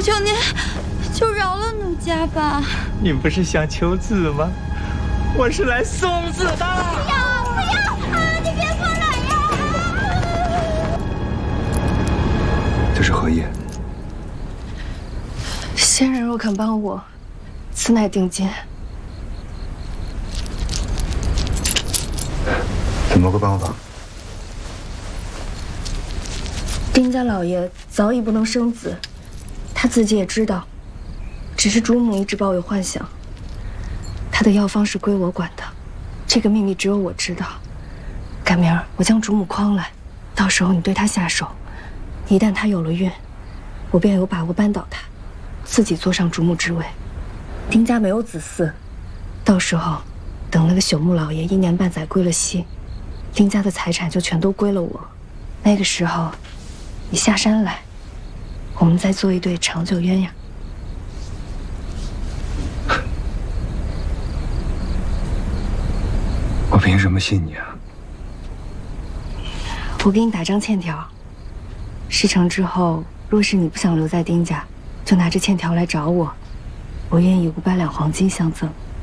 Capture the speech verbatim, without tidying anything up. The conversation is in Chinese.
求您，就饶了奴家吧。 你不是想求子吗？我是来送子的。不要不要啊！你别过来呀！ 这是何意？ 仙人若肯帮我，此乃定金。 怎么个帮法？ 丁家老爷早已不能生子，他自己也知道，只是主母一直抱有幻想。他的药方是归我管的，这个秘密只有我知道。赶明儿我将主母诓来，到时候你对他下手，一旦他有了孕，我便有把握扳倒他，自己坐上主母之位。丁家没有子嗣，到时候等那个朽木老爷一年半载归了西，丁家的财产就全都归了我。那个时候，你下山来，我们再做一对长久鸳鸯。 我凭什么信你啊？ 我给你打张欠条，事成之后，若是你不想留在丁家，就拿着欠条来找我，我愿意五百两黄金相赠。